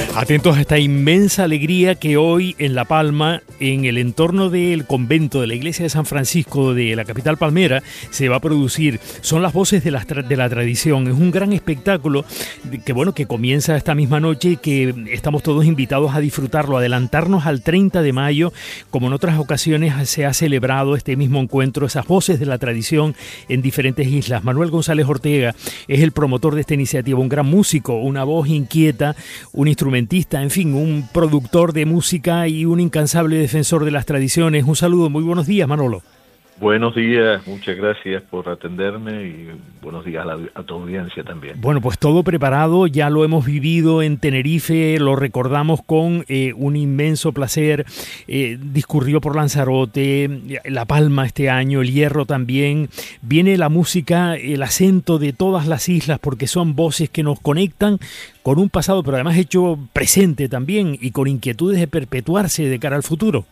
Atentos a esta inmensa alegría que hoy en La Palma, en el entorno del convento de la iglesia de San Francisco de la capital palmera, se va a producir. Son las voces de la tradición. Es un gran espectáculo que comienza esta misma noche y que estamos todos invitados a disfrutarlo, a adelantarnos al 30 de mayo, como en otras ocasiones se ha celebrado este mismo encuentro, esas voces de la tradición en diferentes islas. Manuel González Ortega es el promotor de esta iniciativa, un gran músico, una voz inquieta, un instrumentista, en fin, un productor de música y un incansable defensor de las tradiciones. Un saludo, muy buenos días, Manolo. Buenos días, muchas gracias por atenderme y buenos días a tu audiencia también. Bueno, pues todo preparado, ya lo hemos vivido en Tenerife, lo recordamos con un inmenso placer, discurrió por Lanzarote, La Palma este año, El Hierro también, viene la música, el acento de todas las islas porque son voces que nos conectan con un pasado, pero además hecho presente también y con inquietudes de perpetuarse de cara al futuro.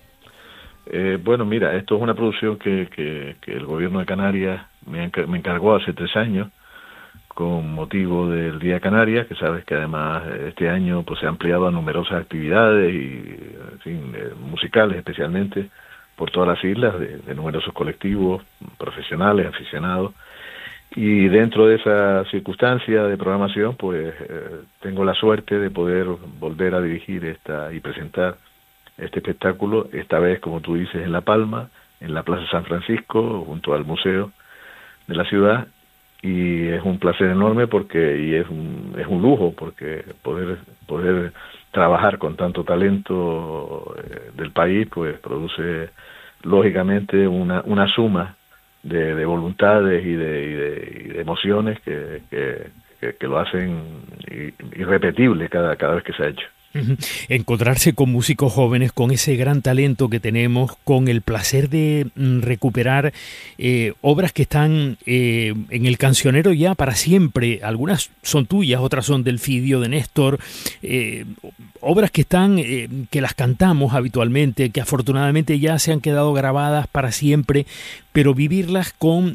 Bueno, mira, esto es una producción que el gobierno de Canarias me encargó hace 3 años con motivo del Día de Canarias, que sabes que además este año pues se ha ampliado a numerosas actividades y en fin, musicales especialmente por todas las islas de numerosos colectivos profesionales, aficionados, y dentro de esa circunstancia de programación pues tengo la suerte de poder volver a dirigir y presentar este espectáculo, esta vez, como tú dices, en La Palma, en la Plaza San Francisco, junto al Museo de la ciudad, y es un placer enorme es un lujo, porque poder trabajar con tanto talento del país, pues produce lógicamente una suma de voluntades y de emociones que lo hacen irrepetible cada vez que se ha hecho. Encontrarse con músicos jóvenes, con ese gran talento que tenemos, con el placer de recuperar obras que están en el cancionero ya para siempre. Algunas son tuyas, otras son del Fidio, de Néstor, obras que están, que las cantamos habitualmente, que afortunadamente ya se han quedado grabadas para siempre, pero vivirlas con